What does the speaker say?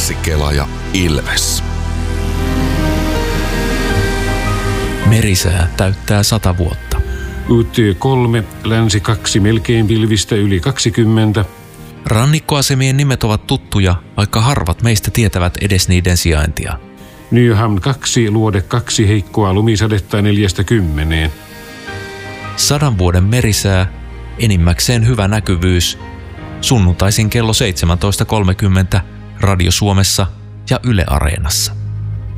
Anssi Kela ja Ilves. Merisää täyttää 100 vuotta. UT3, länsi 2, melkein pilvistä yli 20. Rannikkoasemien nimet ovat tuttuja, vaikka harvat meistä tietävät edes niiden sijaintia. Nyham 2, luode 2, heikkoa lumisadetta 4–10. 100 vuoden merisää, enimmäkseen hyvä näkyvyys. Sunnuntaisin kello 17.30 Radio Suomessa ja Yle Areenassa.